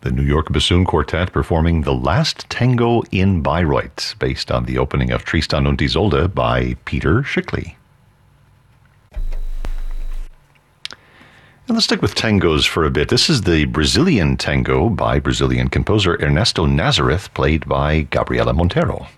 the New York Bassoon Quartet performing The Last Tango in Bayreuth, based on the opening of Tristan und Isolde by Peter Schickli. And let's stick with tangos for a bit. This is the Brazilian tango by Brazilian composer Ernesto Nazareth, played by Gabriela Montero.